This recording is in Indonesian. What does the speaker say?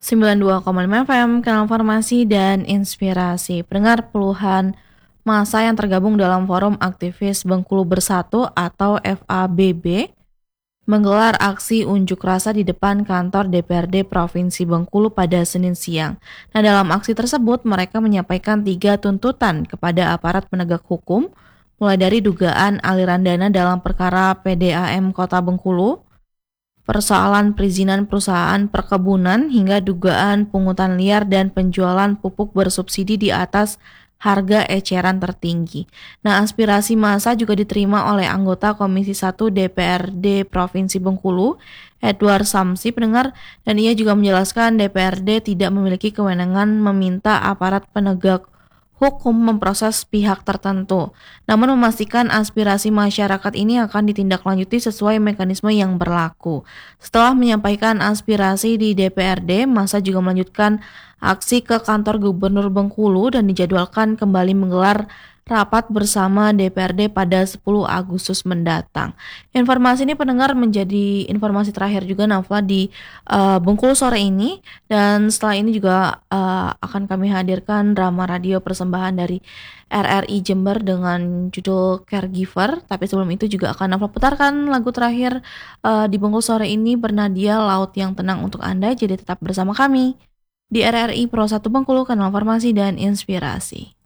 92,5 FM, Kanal Informasi dan Inspirasi. Pendengar, puluhan massa yang tergabung dalam Forum Aktivis Bengkulu Bersatu atau FABB menggelar aksi unjuk rasa di depan kantor DPRD Provinsi Bengkulu pada Senin siang. Nah, dalam aksi tersebut mereka menyampaikan 3 tuntutan kepada aparat penegak hukum, mulai dari dugaan aliran dana dalam perkara PDAM Kota Bengkulu, persoalan perizinan perusahaan perkebunan, hingga dugaan pungutan liar dan penjualan pupuk bersubsidi di atas harga eceran tertinggi. Nah, aspirasi massa juga diterima oleh anggota Komisi 1 DPRD Provinsi Bengkulu, Edward Samsi, pendengar, dan ia juga menjelaskan DPRD tidak memiliki kewenangan meminta aparat penegak hukum memproses pihak tertentu, namun memastikan aspirasi masyarakat ini akan ditindaklanjuti sesuai mekanisme yang berlaku. Setelah menyampaikan aspirasi di DPRD, massa juga melanjutkan aksi ke kantor Gubernur Bengkulu dan dijadwalkan kembali menggelar rapat bersama DPRD pada 10 Agustus mendatang. Informasi ini, pendengar, menjadi informasi terakhir juga, Nafa, di Bengkulu sore ini, dan setelah ini juga akan kami hadirkan drama radio persembahan dari RRI Jember dengan judul Caregiver. Tapi sebelum itu juga akan Nafa putarkan lagu terakhir di Bengkulu sore ini bernadia Laut yang Tenang untuk Anda. Jadi tetap bersama kami di RRI Pro 1 Bengkulu, Kanal Informasi dan Inspirasi.